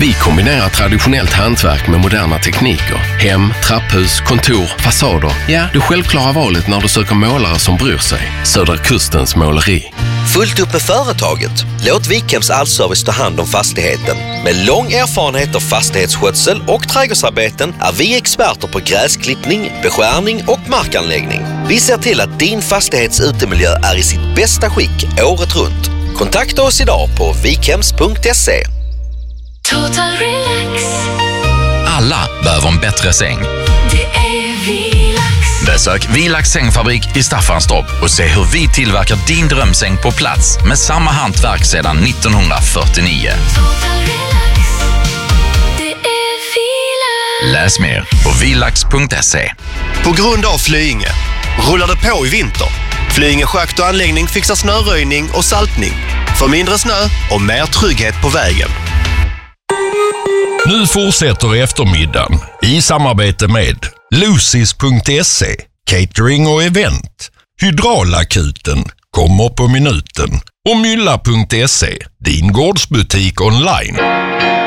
Vi kombinerar traditionellt hantverk med moderna tekniker. Hem, trapphus, kontor, fasader. Ja, det självklara valet när du söker målare som bryr sig. Södra Kustens måleri. Fullt upp med företaget. Låt Wikhems Allservice ta hand om fastigheten. Med lång erfarenhet av fastighetsskötsel och trädgårdsarbeten är vi experter på gräsklippning, beskärning och markanläggning. Vi ser till att din fastighets utemiljö är i sitt bästa skick året runt. Kontakta oss idag på vikhems.se. Total Relax. Alla behöver en bättre säng. Det är Vilax. Besök Vilax sängfabrik i Staffanstorp och se hur vi tillverkar din drömsäng på plats med samma hantverk sedan 1949. Total Relax. Det är Vilax. Läs mer på vilax.se. På grund av Flyinge rullar det på i vinter. Flyinge schakt och anläggning fixar snöröjning och saltning. För mindre snö och mer trygghet på vägen. Nu fortsätter eftermiddagen i samarbete med Lucis.se, catering och event. Hydraulakuten kommer på minuten. Och Mylla.se, din gårdsbutik online.